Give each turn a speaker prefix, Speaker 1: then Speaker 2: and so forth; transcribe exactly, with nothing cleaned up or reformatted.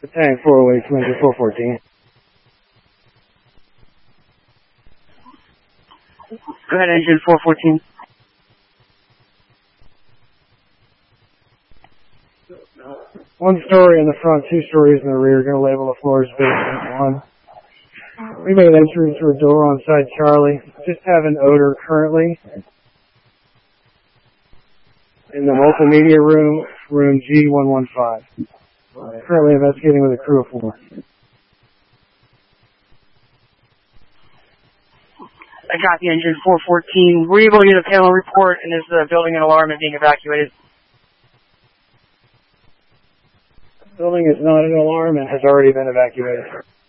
Speaker 1: Tank four oh eight, engine four fourteen.
Speaker 2: Go ahead, engine four fourteen.
Speaker 1: One story in the front, two stories in the rear. Going to label the floors basement one. We made entry through a door on side Charlie. Just have an odor currently. In the multimedia room, room G one one five. Currently investigating with a crew of four.
Speaker 2: I got the engine four fourteen. Were you able to get a panel report, and is the building an alarm and being evacuated?
Speaker 1: The building is not an alarm and has already been evacuated.